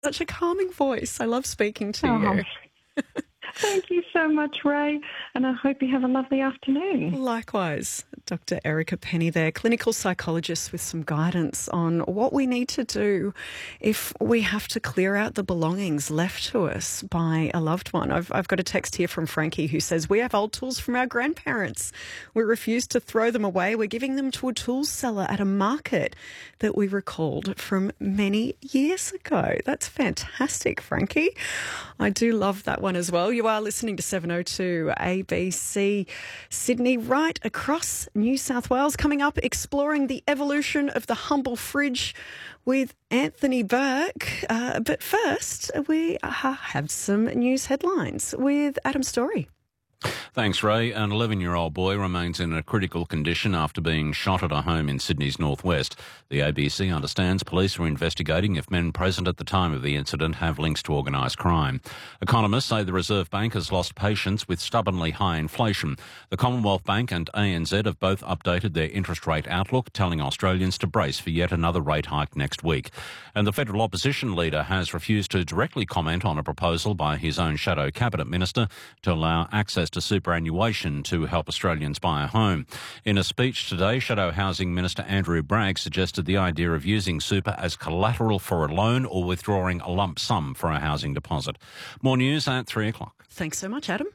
Such a calming voice. I love speaking to you. Thank you so much, Ray, and I hope you have a lovely afternoon. Likewise. Dr. Erica Penny there, clinical psychologist with some guidance on what we need to do if we have to clear out the belongings left to us by a loved one. I've got a text here from Frankie who says, we have old tools from our grandparents. We refuse to throw them away. We're giving them to a tools seller at a market that we recalled from many years ago. That's fantastic, Frankie. I do love that one as well. You are listening to 702 ABC Sydney, right across New South Wales. Coming up, exploring the evolution of the humble fridge with Anthony Burke. But first, we have some news headlines with Adam Story. Thanks, Ray. An 11-year-old boy remains in a critical condition after being shot at a home in Sydney's northwest. The ABC understands police are investigating if men present at the time of the incident have links to organised crime. Economists say the Reserve Bank has lost patience with stubbornly high inflation. The Commonwealth Bank and ANZ have both updated their interest rate outlook, telling Australians to brace for yet another rate hike next week. And the federal opposition leader has refused to directly comment on a proposal by his own shadow cabinet minister to allow access to superannuation to help Australians buy a home. In a speech today, Shadow Housing Minister Andrew Bragg suggested the idea of using super as collateral for a loan or withdrawing a lump sum for a housing deposit. More news at 3 o'clock. Thanks so much, Adam.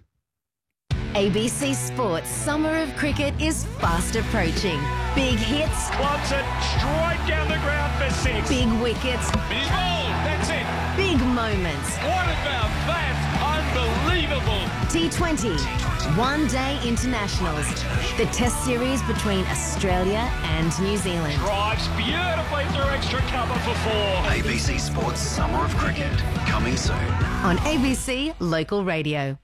ABC Sports Summer of Cricket is fast approaching. Big hits. Wants it straight down the ground for 6. Big wickets. He's bowled. That's it. Big moments. What about that? Unbelievable. T20. One-day internationals. The test series between Australia and New Zealand. Drives beautifully through extra cover for 4. ABC Sports Summer of Cricket, coming soon. On ABC Local Radio.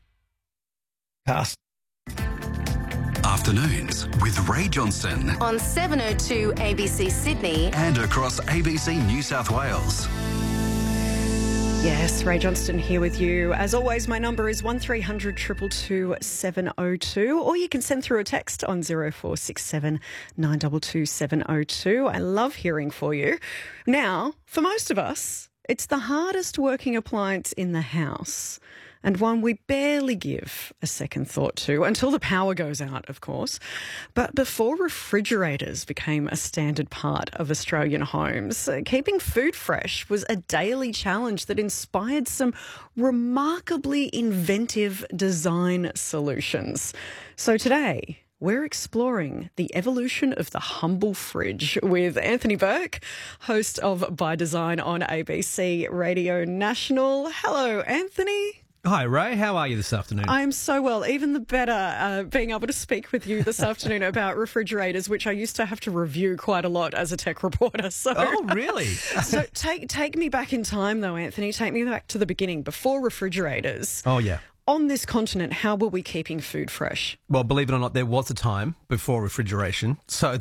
Afternoons with Ray Johnston. On 702 ABC Sydney. And across ABC New South Wales. Yes, Ray Johnston here with you. As always, my number is 1300 222 702, or you can send through a text on 0467 922 702. I love hearing for you. Now, for most of us, it's the hardest working appliance in the house, and one we barely give a second thought to until the power goes out, of course. But before refrigerators became a standard part of Australian homes, keeping food fresh was a daily challenge that inspired some remarkably inventive design solutions. So today, we're exploring the evolution of the humble fridge with Anthony Burke, host of By Design on ABC Radio National. Hello, Anthony. Hi, Ray. How are you this afternoon? I'm so well. Even the better being able to speak with you this afternoon about refrigerators, which I used to have to review quite a lot as a tech reporter. So, oh, really? So take me back in time, though, Anthony. Take me back to the beginning, before refrigerators. Oh, yeah. On this continent, how were we keeping food fresh? Well, believe it or not, there was a time before refrigeration. So,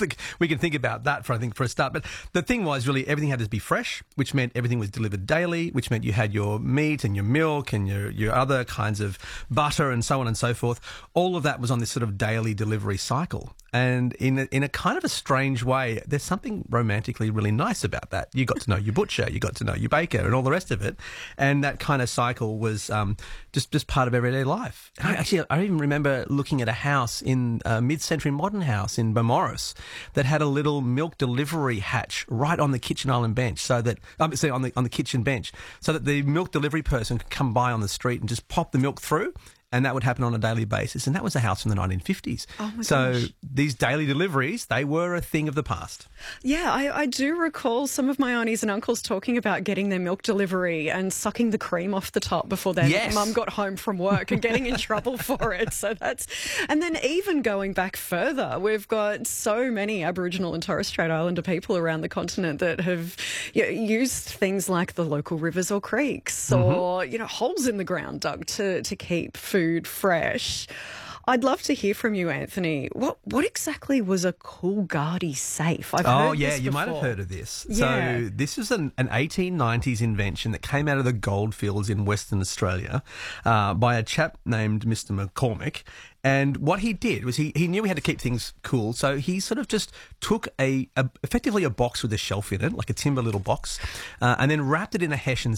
we can think about that for a start. But the thing was really everything had to be fresh, which meant everything was delivered daily, which meant you had your meat and your milk and your other kinds of butter and so on and so forth. All of that was on this sort of daily delivery cycle. And in a kind of a strange way, there's something romantically really nice about that. You got to know your butcher, you got to know your baker and all the rest of it. And that kind of cycle was just part of everyday life. I even remember looking at a house in a mid-century modern house in Beaumaris that had a little milk delivery hatch right on the kitchen island bench, so that on the kitchen bench, so that the milk delivery person could come by on the street and just pop the milk through. And that would happen on a daily basis. And that was a house from the 1950s. Oh, my so gosh. These daily deliveries, they were a thing of the past. Yeah, I do recall some of my aunties and uncles talking about getting their milk delivery and sucking the cream off the top before their mum got home from work and getting in trouble for it. So and then even going back further, we've got so many Aboriginal and Torres Strait Islander people around the continent that have used things like the local rivers or creeks or, holes in the ground dug to keep food fresh. I'd love to hear from you, Anthony. What exactly was a Coolgardie safe? I've Oh, heard yeah, this you might have before. heard of this. Yeah. So this is an 1890s invention that came out of the goldfields in Western Australia by a chap named Mr. McCormick. And what he did was he knew he had to keep things cool, so he sort of just took effectively a box with a shelf in it, like a timber little box, and then wrapped it in a Hessian